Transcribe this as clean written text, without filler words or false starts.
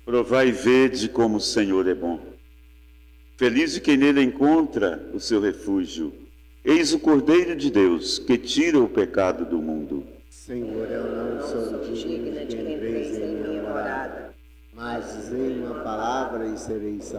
Provai e vede como o Senhor é bom. Feliz de quem nele encontra o seu refúgio. Eis o Cordeiro de Deus, que tira o pecado do mundo. Senhor, eu não sou digna de que entreis em minha morada, mas dizei uma palavra e serei salvo.